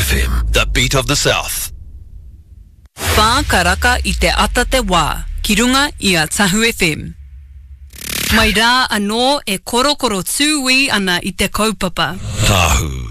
FM, the beat of the South. Whā karaka I te ata te wā, ki runga I a Tahu FM. Mai rā anō e korokoro tūwi ana I te kaupapa. Tahu.